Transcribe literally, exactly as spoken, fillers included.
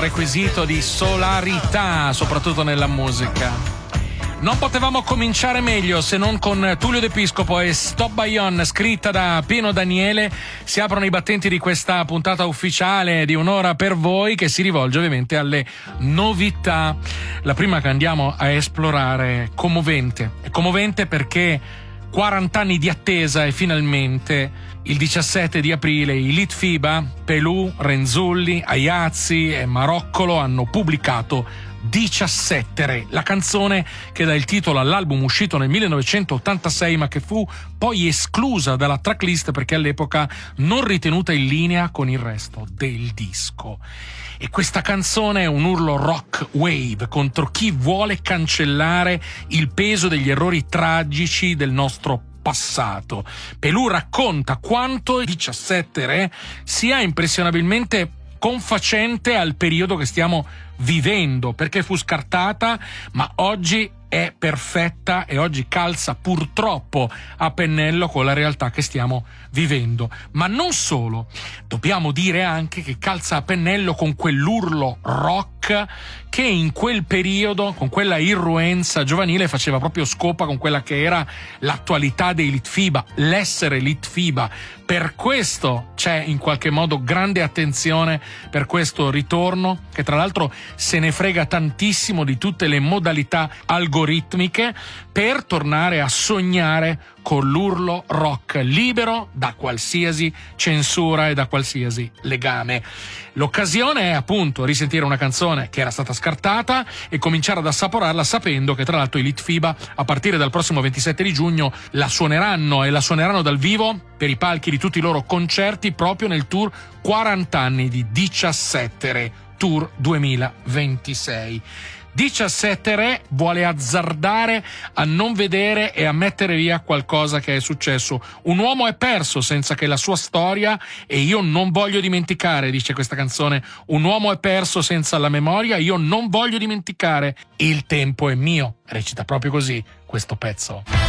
requisito di solarità, soprattutto nella musica. Non potevamo cominciare meglio se non con Tullio De Piscopo e Stop Bayon, scritta da Pino Daniele. Si aprono i battenti di questa puntata ufficiale di Un'ora per voi, che si rivolge ovviamente alle novità. La prima che andiamo a esplorare, commovente. È commovente perché quaranta anni di attesa e finalmente il diciassette di aprile i Litfiba, Pelù, Renzulli, Aiazzi e Maroccolo hanno pubblicato diciassette Re, la canzone che dà il titolo all'album uscito nel millenovecentottantasei ma che fu poi esclusa dalla tracklist perché all'epoca non ritenuta in linea con il resto del disco. E questa canzone è un urlo rock wave contro chi vuole cancellare il peso degli errori tragici del nostro passato. Pelù racconta quanto diciassette Re sia impressionabilmente confacente al periodo che stiamo vivendo, perché fu scartata, ma oggi è perfetta e oggi calza purtroppo a pennello con la realtà che stiamo vivendo. Ma non solo, dobbiamo dire anche che calza a pennello con quell'urlo rock che in quel periodo, con quella irruenza giovanile, faceva proprio scopa con quella che era l'attualità dei Litfiba, l'essere Litfiba. Per questo c'è in qualche modo grande attenzione per questo ritorno, che tra l'altro se ne frega tantissimo di tutte le modalità algoritmiche per tornare a sognare con l'urlo rock libero da qualsiasi censura e da qualsiasi legame. L'occasione è appunto risentire una canzone che era stata scartata e cominciare ad assaporarla sapendo che tra l'altro i Litfiba a partire dal prossimo ventisette di giugno la suoneranno e la suoneranno dal vivo per i palchi di tutti i loro concerti proprio nel tour quaranta anni di diciassette Re, Tour duemilaventisei. diciassette Re vuole azzardare a non vedere e a mettere via qualcosa che è successo. Un uomo è perso senza che la sua storia, e io non voglio dimenticare, dice questa canzone, un uomo è perso senza la memoria, io non voglio dimenticare. Il tempo è mio, recita proprio così questo pezzo.